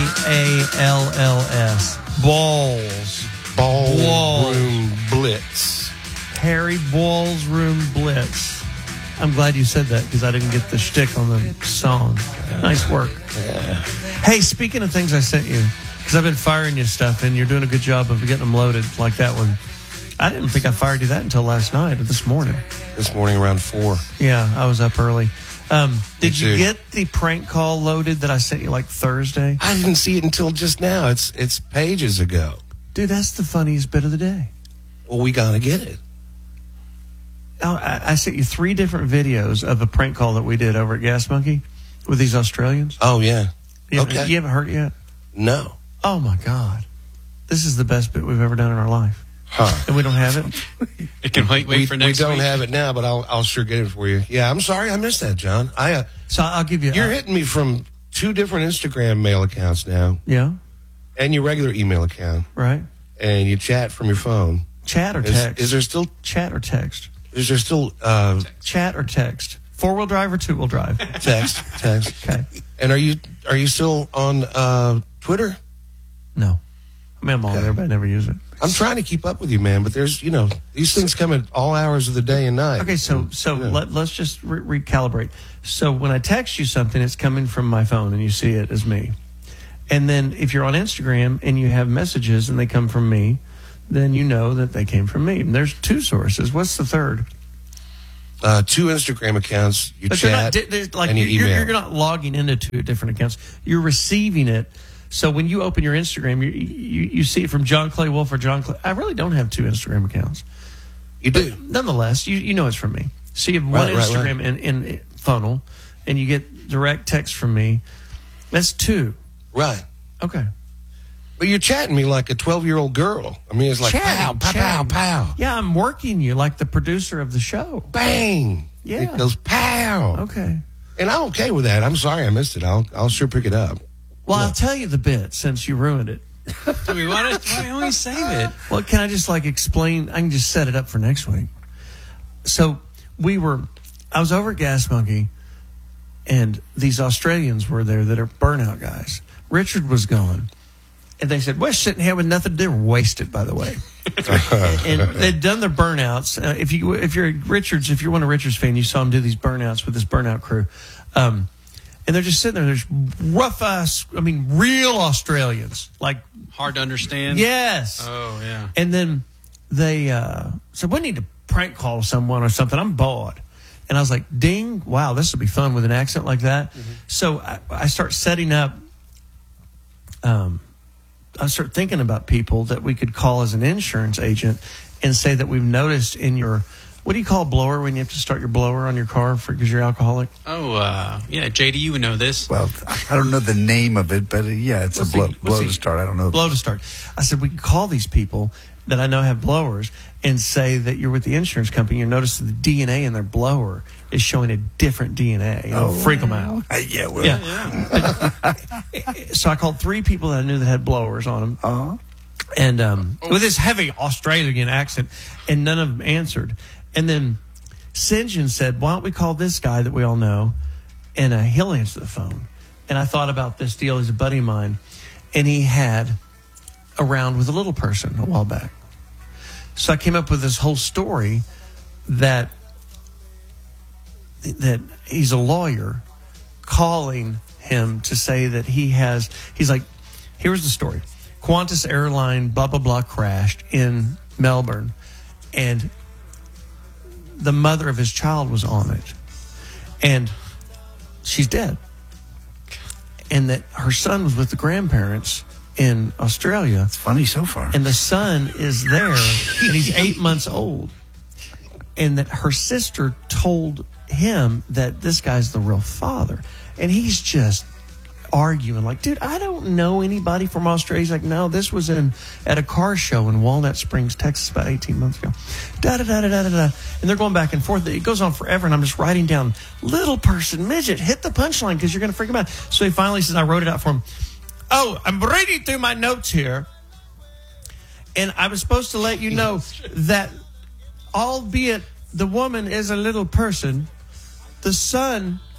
B-A-L-L-S. Balls. Ballroom Blitz. Harry Ballroom Blitz. I'm glad you said that because I didn't get the shtick on the song. Nice work. Yeah. Hey, speaking of things I sent you, because I've been firing you stuff and you're doing a good job of getting them loaded like that one. I didn't think I fired you that until last night or this morning. This morning around 4. Yeah, I was up early. Did you get the prank call loaded that I sent you like Thursday? I didn't see it until just now. It's pages ago. Dude, that's the funniest bit of the day. Well, we got to get it. I sent you 3 different videos of a prank call that we did over at Gas Monkey with these Australians. Oh, yeah. You Okay. haven't heard it yet? No. Oh, my God. This is the best bit we've ever done in our life. Huh. And we don't have it? It can wait for next week. We don't have it now, but I'll sure get it for you. Yeah, I'm sorry I missed that, John. So I'll give you... You're hitting me from 2 different Instagram mail accounts now. Yeah. And your regular email account. Right. And you chat from your phone. Chat or text? Is there still... Chat or text? Is there still... Chat or text? 4-wheel drive or 2-wheel drive? Text. Okay. And are you still on Twitter? No. I mean, I'm on there, but I never use it. I'm trying to keep up with you, man, but there's, these things come at all hours of the day and night. Okay, so let's just recalibrate. So when I text you something, it's coming from my phone, and you see it as me. And then if you're on Instagram and you have messages and they come from me, then you know that they came from me. And there's 2 sources. What's the third? 2 Instagram accounts, you but chat, and you email. You're not logging into 2 different accounts. You're receiving it. So when you open your Instagram, you see it from John Clay Wolf or John Clay. I really don't have 2 Instagram accounts. You do. But nonetheless, you know it's from me. So you have one Instagram in funnel, and you get direct text from me. That's 2. Right. Okay. But you're chatting me like a 12-year-old girl. I mean, it's like pow, pow, pow, pow. Yeah, I'm working you like the producer of the show. Bang. Yeah. It goes pow. Okay. And I'm okay with that. I'm sorry I missed it. I'll sure pick it up. Well, I'll tell you the bit since you ruined it. Do we want to? Why don't we save it? Well, can I just explain? I can just set it up for next week. So I was over at Gas Monkey, and these Australians were there that are burnout guys. Richard was gone. And they said, we're sitting here with nothing to do. Wasted, by the way. And they'd done their burnouts. If you're one of Richard's fan, you saw him do these burnouts with this burnout crew. And they're just sitting there. There's real Australians. Hard to understand? Yes. Oh, yeah. And then they said, we need to prank call someone or something. I'm bored. And I was like, ding, wow, this will be fun with an accent like that. Mm-hmm. So I start setting up, I start thinking about people that we could call as an insurance agent and say that we've noticed in your, what do you call a blower when you have to start your blower on your car because you're alcoholic? Oh, yeah, JD, you would know this. Well, I don't know the name of it, but it's a blow to start. I don't know. Blow to start. I said, we could call these people that I know have blowers and say that you're with the insurance company. You notice the DNA in their blower is showing a different DNA. It'll freak them out. Yeah, well. Yeah. So I called 3 people that I knew that had blowers on them. Uh-huh. And with this heavy Australian accent, and none of them answered. And then St. John said, why don't we call this guy that we all know, and he'll answer the phone. And I thought about this deal. He's a buddy of mine, and he had a round with a little person a while back. So I came up with this whole story that he's a lawyer calling him to say that he's like, here's the story. Qantas airline, blah, blah, blah, crashed in Melbourne, and the mother of his child was on it, and she's dead. And that her son was with the grandparents in Australia. It's funny so far. And the son is there, and he's 8 months old. And that her sister told him that this guy's the real father. And he's just arguing like, dude, I don't know anybody from Australia. He's like, no, this was at a car show in Walnut Springs, Texas about 18 months ago. Da-da-da-da-da-da. And they're going back and forth. It goes on forever, and I'm just writing down, little person, midget, hit the punchline because you're going to freak him out. So he finally says, I wrote it out for him. Oh, I'm reading through my notes here, and I was supposed to let you know that albeit the woman is a little person, the son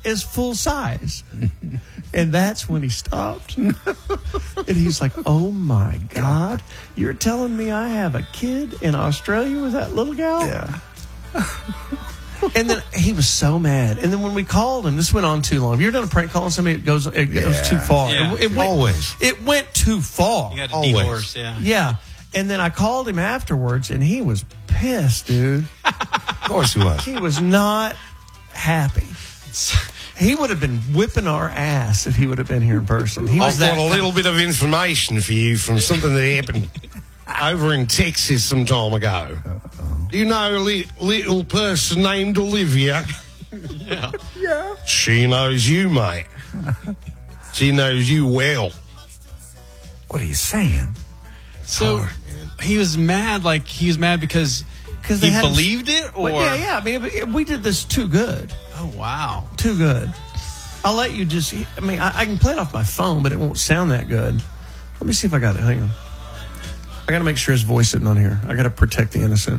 as full size. And that's when he stopped. And he's like, oh, my God. You're telling me I have a kid in Australia with that little gal? Yeah. And then he was so mad. And then when we called him, this went on too long. Have you ever done a prank call on somebody? It goes too far. Yeah. It went too far. You got to divorce, yeah. Yeah. And then I called him afterwards, and he was pissed, dude. Of course he was. He was not happy. He would have been whipping our ass if he would have been here in person. I've got a little bit of information for you from something that happened over in Texas some time ago. Do you know a little person named Olivia? Yeah. She knows you, mate. She knows you well. What are you saying? So he was mad. Like he was mad because he believed it, or yeah. I mean, we did this too good. Oh wow, too good. I'll let you just. I mean, I can play it off my phone, but it won't sound that good. Let me see if I got it. Hang on. I got to make sure his voice isn't on here. I got to protect the innocent.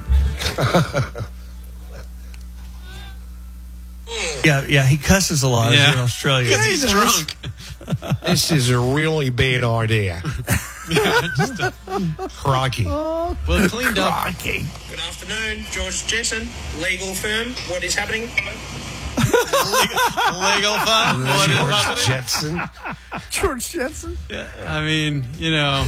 Yeah. He cusses a lot in Australia. Yeah, he's drunk. This is a really bad idea. Crikey. Well, cleaned up. Crikey. Good afternoon, George Jensen, legal firm. What is happening? Legal fun. What is George happening? Jetson. George Jensen? Yeah, I mean, you know.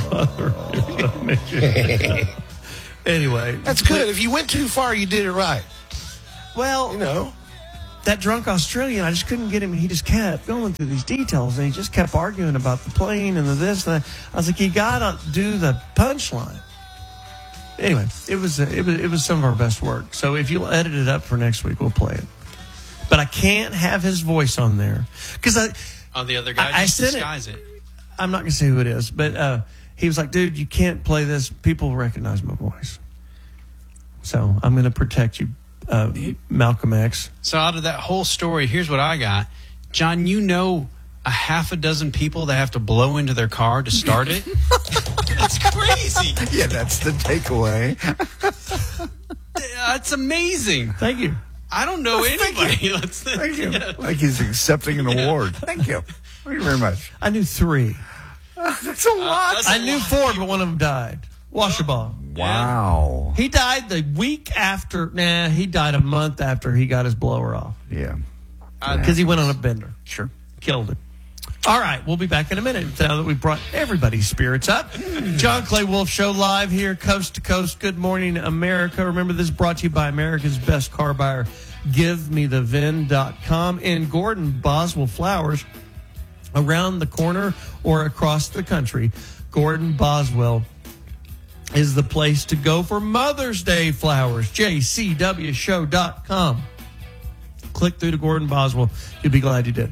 Anyway. That's good. If you went too far, you did it right. Well, You know. that drunk Australian, I just couldn't get him. He just kept going through these details, and he just kept arguing about the plane and the this and that. I was like, you gotta do the punchline. Anyway, it was some of our best work. So if you'll edit it up for next week, we'll play it. But I can't have his voice on there because The other guy I just said disguise it. I'm not gonna say who it is, but he was like, dude, you can't play this. People will recognize my voice. So I'm gonna protect you. Malcolm X. So out of that whole story, here's what I got. John, you know a half a dozen people that have to blow into their car to start it? That's crazy. Yeah, that's the takeaway. That's amazing. Thank you. I don't know anybody. Thank you. Like he's accepting an award. Thank you. Thank you very much. I knew 3. That's a lot. I knew 4, but one of them died. Washaball. Wow. He died the week after. He died a month after he got his blower off. Yeah. Because he went on a bender. Sure. Killed him. All right, we'll be back in a minute now that we brought everybody's spirits up. John Clay Wolf Show live here, coast to coast. Good morning, America. Remember, this is brought to you by America's best car buyer, GiveMeTheVin.com. And Gordon Boswell Flowers, around the corner or across the country, Gordon Boswell is the place to go for Mother's Day flowers. JCWShow.com. Click through to Gordon Boswell. You'll be glad you did.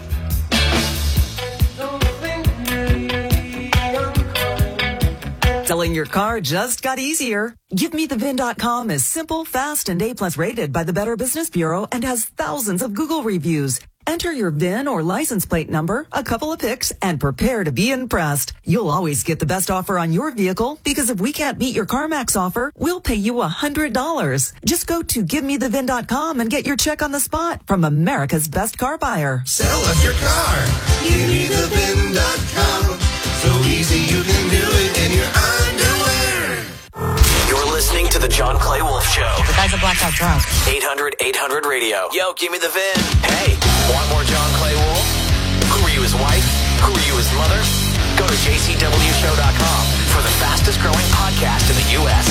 Selling your car just got easier. GiveMeTheVin.com is simple, fast, and A+ rated by the Better Business Bureau and has thousands of Google reviews. Enter your VIN or license plate number, a couple of pics, and prepare to be impressed. You'll always get the best offer on your vehicle because if we can't meet your CarMax offer, we'll pay you $100. Just go to GiveMeTheVin.com and get your check on the spot from America's best car buyer. Sell us your car. GiveMeTheVin.com. So easy you can do it in your underwear. You're listening to the John Clay Wolf Show. The guy's a blackout drunk. 800-800-radio. Yo, give me the VIN. Hey, want more John Clay Wolf? Who are you, his wife? Who are you, his mother? Go to jcwshow.com for the fastest growing podcast in the U.S.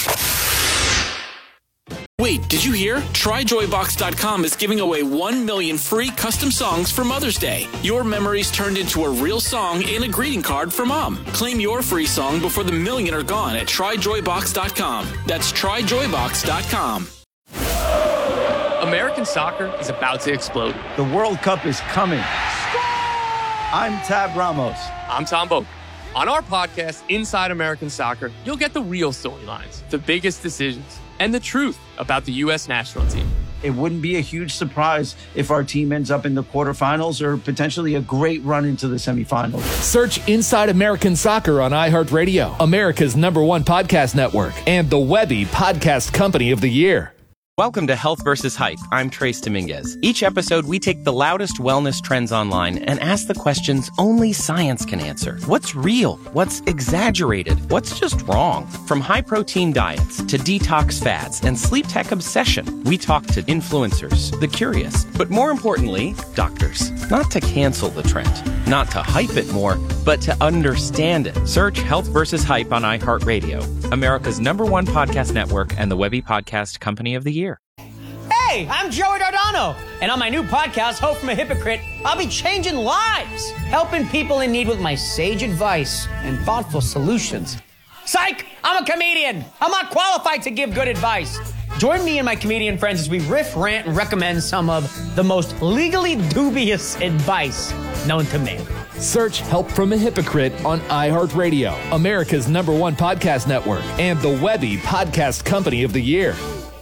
Wait, did you hear? TryJoyBox.com is giving away 1 million free custom songs for Mother's Day. Your memories turned into a real song and a greeting card for Mom. Claim your free song before the million are gone at TryJoyBox.com. That's TryJoyBox.com. American soccer is about to explode. The World Cup is coming. I'm Tab Ramos. I'm Tom Boak. On our podcast, Inside American Soccer, you'll get the real storylines, the biggest decisions, and the truth about the U.S. national team. It wouldn't be a huge surprise if our team ends up in the quarterfinals or potentially a great run into the semifinals. Search Inside American Soccer on iHeartRadio, America's #1 podcast network, and the Webby Podcast Company of the Year. Welcome to Health vs. Hype. I'm Trace Dominguez. Each episode, we take the loudest wellness trends online and ask the questions only science can answer. What's real? What's exaggerated? What's just wrong? From high-protein diets to detox fads and sleep tech obsession, we talk to influencers, the curious, but more importantly, doctors. Not to cancel the trend, not to hype it more, but to understand it. Search Health vs. Hype on iHeartRadio, America's #1 podcast network and the Webby Podcast Company of the Year. Hey, I'm Joey Dardano, and on my new podcast, Hope from a Hypocrite, I'll be changing lives, helping people in need with my sage advice and thoughtful solutions. Psych! I'm a comedian. I'm not qualified to give good advice. Join me and my comedian friends as we riff, rant, and recommend some of the most legally dubious advice known to man. Search Help from a Hypocrite on iHeartRadio, America's #1 podcast network, and the Webby Podcast Company of the Year.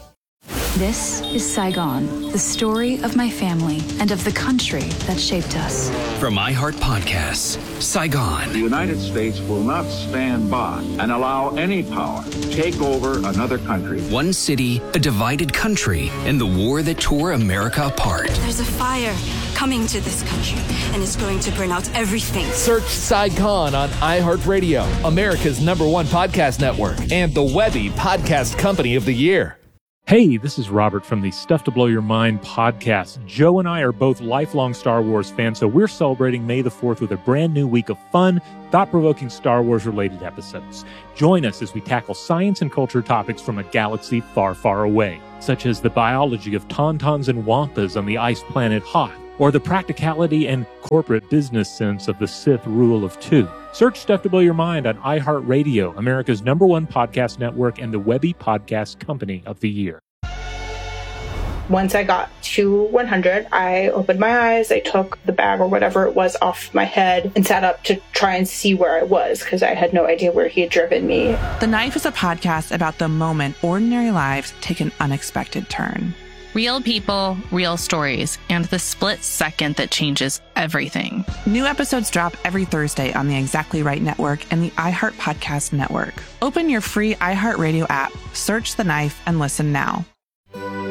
This is Saigon, the story of my family and of the country that shaped us. From iHeart Podcasts, Saigon. The United States will not stand by and allow any power to take over another country. One city, a divided country, and the war that tore America apart. There's a fire coming to this country, and it's going to burn out everything. Search Saigon on iHeartRadio, America's #1 podcast network, and the Webby Podcast Company of the Year. Hey, this is Robert from the Stuff to Blow Your Mind podcast. Joe and I are both lifelong Star Wars fans, so we're celebrating May the 4th with a brand new week of fun, thought-provoking Star Wars-related episodes. Join us as we tackle science and culture topics from a galaxy far, far away, such as the biology of tauntauns and wampas on the ice planet Hoth, or the practicality and corporate business sense of the Sith Rule of Two. Search Stuff to Blow Your Mind on iHeartRadio, America's #1 podcast network, and the Webby Podcast Company of the Year. Once I got to 100, I opened my eyes, I took the bag or whatever it was off my head and sat up to try and see where I was because I had no idea where he had driven me. The Knife is a podcast about the moment ordinary lives take an unexpected turn. Real people, real stories, and the split second that changes everything. New episodes drop every Thursday on the Exactly Right Network and the iHeart Podcast Network. Open your free iHeartRadio app, search The Knife, and listen now.